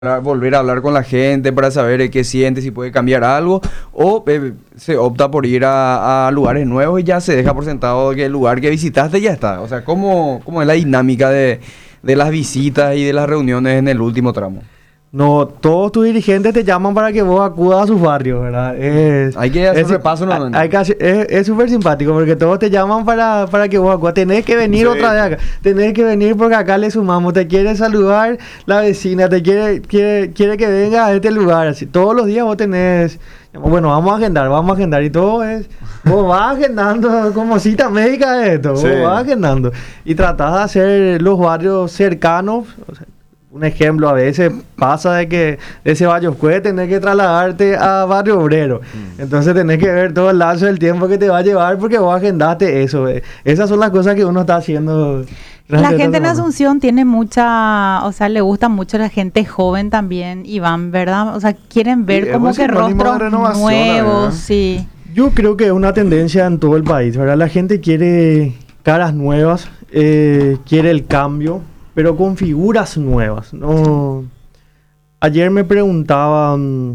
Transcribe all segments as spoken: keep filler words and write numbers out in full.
volver a hablar con la gente para saber eh, qué siente, si puede cambiar algo, o eh, se opta por ir a, a lugares nuevos y ya se deja por sentado que el lugar que visitaste ya está. O sea, ¿cómo, cómo es la dinámica de, de las visitas y de las reuniones en el último tramo? No, todos tus dirigentes te llaman para que vos acudas a sus barrios, ¿verdad? Es, hay que hacer es, un repaso, ¿no? Hay que hacer, es súper simpático porque todos te llaman para, para que vos acudas. Tenés que venir sí. otra vez acá. Tenés que venir porque acá le sumamos. Te quiere saludar la vecina, te quiere, quiere, quiere que venga a este lugar. Así, todos los días vos tenés... Bueno, vamos a agendar, vamos a agendar. Y todo es... Vos vas agendando como cita médica de esto. Sí. Vos vas agendando. Y tratás de hacer los barrios cercanos... O sea, un ejemplo, a veces pasa de que de ese Barrio puede tener que trasladarte a Barrio Obrero. Mm. Entonces tenés que ver todo el lazo del tiempo que te va a llevar porque vos agendaste eso. Eh. Esas son las cosas que uno está haciendo. La gente en Asunción tiene mucha, o sea, le gusta mucho la gente joven también, Iván, ¿verdad? O sea, quieren ver sí, como que rostros nuevos, sí. Yo creo que es una tendencia en todo el país, ¿verdad? La gente quiere caras nuevas, eh, quiere el cambio, pero con figuras nuevas. No. Ayer me preguntaban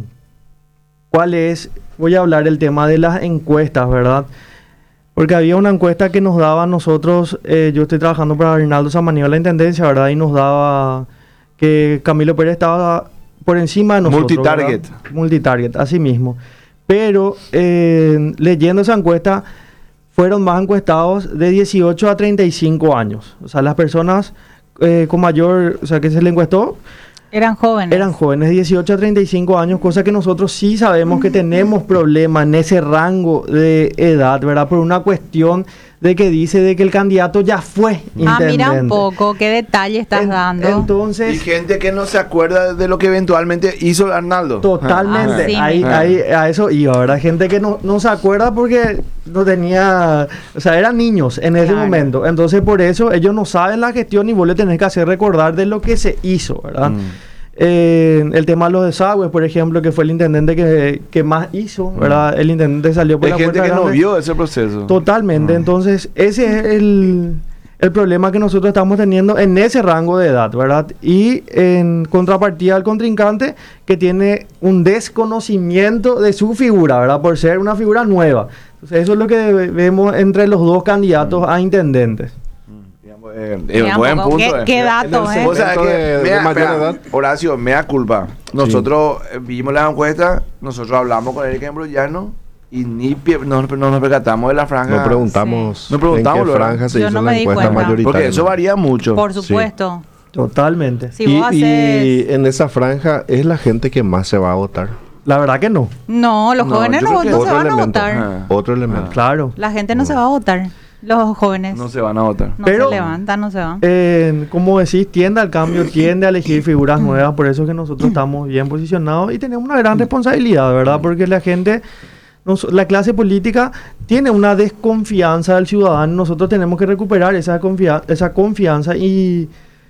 cuál es, voy a hablar del tema de las encuestas, ¿verdad? Porque había una encuesta que nos daba a nosotros, eh, yo estoy trabajando para Arnaldo Samaniego en la Intendencia, ¿verdad? Y nos daba que Camilo Pérez estaba por encima de nosotros. Multitarget. ¿verdad? Multitarget, así mismo. Pero eh, leyendo esa encuesta, fueron más encuestados de dieciocho a treinta y cinco años. O sea, las personas... Eh, con mayor, o sea, que se le encuestó, eran jóvenes. Eran jóvenes, dieciocho a treinta y cinco años, cosa que nosotros sí sabemos que tenemos problemas en ese rango de edad, ¿verdad? Por una cuestión de que dice de que el candidato ya fue intendente. Ah, mira un poco, qué detalle estás en, dando. Entonces... Y gente que no se acuerda de lo que eventualmente hizo Arnaldo. Totalmente, ah, sí, ahí, ahí, a eso iba, ¿verdad? Gente que no, no se acuerda porque no tenía, o sea, eran niños en ese claro. momento. Entonces, por eso, ellos no saben la gestión y vos le tenés que hacer recordar de lo que se hizo, ¿verdad? Mm. Eh, el tema de los desagües, por ejemplo, que fue el intendente que, que más hizo, ¿verdad? Mm. El intendente salió por Hay la gente puerta que grande. no vio ese proceso. Totalmente, mm. entonces ese es el, el problema que nosotros estamos teniendo en ese rango de edad, ¿verdad? Y en contrapartida al contrincante que tiene un desconocimiento de su figura, ¿verdad? Por ser una figura nueva. Entonces eso es lo que vemos entre los dos candidatos mm. a intendentes. Eh, eh, buen punto. ¿Qué, eh. qué dato, eh? O sea, que, de, mea, de mayor mea, edad. Horacio, mea culpa. Nosotros sí. vimos la encuesta, nosotros hablamos con Erika Embrollano y ni pie, no, no nos percatamos de la franja. No preguntamos, sí. no preguntamos en qué franja se Yo hizo no la encuesta mayoritaria. Porque eso varía mucho. Por supuesto. Sí. Totalmente. Si y, vos haces... y en esa franja es la gente que más se va a votar. La verdad que no. No, los no, jóvenes no, no se van elemento, a votar. Ah. Otro elemento. Ah. Claro. La gente no, no se va a votar. Los jóvenes. No se van a votar. No Pero, se levantan, no se van. Eh, como decís, tiende al cambio, tiende a elegir figuras nuevas. Por eso es que nosotros estamos bien posicionados y tenemos una gran responsabilidad, ¿verdad? Porque la gente, nos, la clase política tiene una desconfianza del ciudadano. Nosotros tenemos que recuperar esa, confia esa confianza y...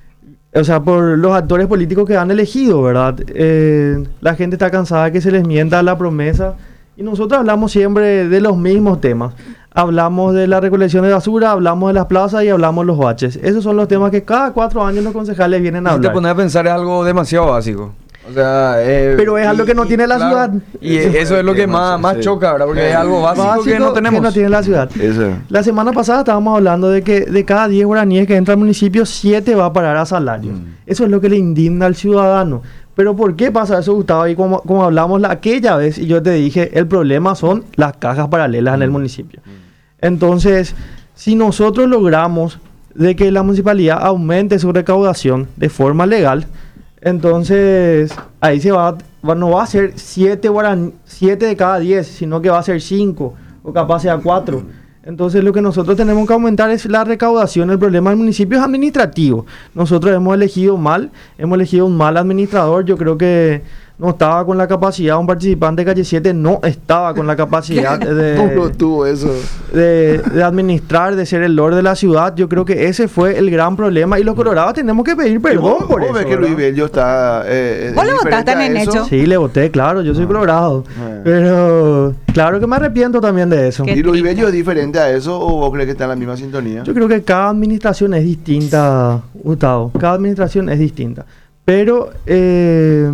O sea, por los actores políticos que han elegido, ¿verdad? Eh, la gente está cansada que se les mienta la promesa. Y nosotros hablamos siempre de los mismos temas. Hablamos de la recolección de basura, hablamos de las plazas y hablamos de los baches. Esos son los temas que cada cuatro años los concejales vienen a hablar. Si te pones a pensar es algo demasiado básico. O sea, eh, pero es y, algo que no tiene la claro, ciudad. Y eso, eso es lo que más, más sí. choca, ¿verdad? Porque sí. es algo básico, básico que no tenemos. Que no tiene la ciudad. Eso. La semana pasada estábamos hablando de que de cada diez guaraníes que entra al municipio, siete va a parar a salarios. Mm. Eso es lo que le indigna al ciudadano. Pero ¿por qué pasa eso, Gustavo? Y como, como hablamos la, aquella vez, y yo te dije, el problema son las cajas paralelas mm. en el municipio. Mm. Entonces, si nosotros logramos de que la municipalidad aumente su recaudación de forma legal, entonces ahí se va, va no va a ser siete de cada diez, sino que va a ser cinco o capaz sea cuatro. Entonces lo que nosotros tenemos que aumentar es la recaudación. El problema del municipio es administrativo. Nosotros hemos elegido mal, hemos elegido un mal administrador. Yo creo que no estaba con la capacidad, un participante de Calle siete no estaba con la capacidad de, ¿Cómo tuvo eso? De, de administrar, de ser el lord de la ciudad. Yo creo que ese fue el gran problema y los colorados tenemos que pedir perdón vos, por vos eso. Ves que Luis Bello está... Eh, ¿Vos le votaste en hecho? Sí, le voté, claro, yo soy ah. colorado. Ah. Pero claro que me arrepiento también de eso. ¿Y Luis Bello es diferente a eso o vos crees que está en la misma sintonía? Yo creo que cada administración es distinta, Gustavo. Cada administración es distinta. Pero... Eh,